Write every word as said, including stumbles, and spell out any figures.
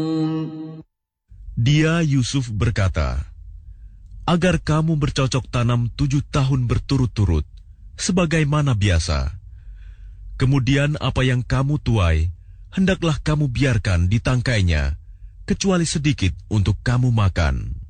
Dia Yusuf berkata, agar kamu bercocok tanam tujuh tahun berturut-turut, sebagaimana biasa. Kemudian apa yang kamu tuai, hendaklah kamu biarkan di tangkainya, kecuali sedikit untuk kamu makan.